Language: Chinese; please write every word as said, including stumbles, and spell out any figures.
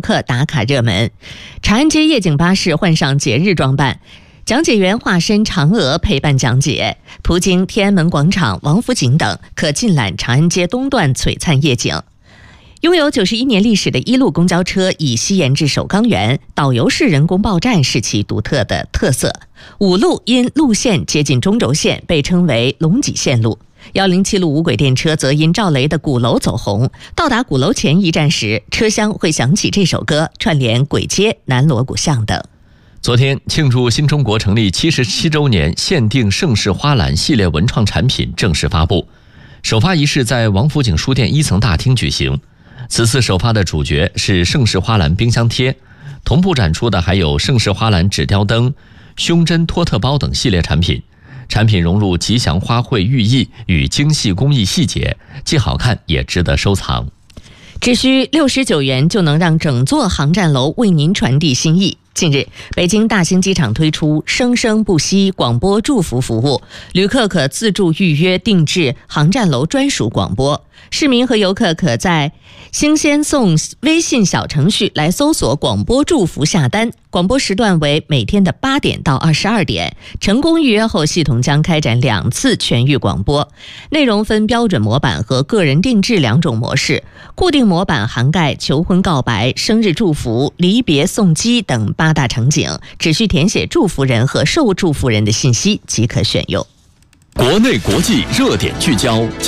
客打卡热门。长安街夜景巴士换上节日装扮，讲解员化身嫦娥陪伴讲解，途经天安门广场、王府井等，可尽览长安街东段璀璨夜景。拥有九十一年历史的一路公交车以西延至首钢园，导游式人工报站是其独特的特色。五路因路线接近中轴线，被称为龙脊线路。一零七路无轨电车则因赵雷的鼓楼走红，到达鼓楼前一站时，车厢会响起这首歌，串联簋街、南锣鼓巷等。 昨天庆祝新中国成立七十七周年限定盛世花篮系列文创产品正式发布，首发仪式在王府井书店一层大厅举行。此次首发的主角是盛世花篮冰箱贴，同步展出的还有盛世花篮纸雕灯、胸针托特包等系列产品。产品融入吉祥花卉寓意与精细工艺细节，既好看也值得收藏。 只需六十九元就能让整座航站楼为您传递心意。近日，北京大兴机场推出生生不息广播祝福服务，旅客可自助预约定制航站楼专属广播。市民和游客可在新鲜送微信小程序来搜索广播祝福下单，广播时段为每天的八点到二十二点，成功预约后系统将开展两次全域广播，内容分标准模板和个人定制两种模式。固定模板涵盖求婚告白、生日祝福、离别送机等八大场景，只需填写祝福人和受祝福人的信息即可选用。 国内国际热点聚焦。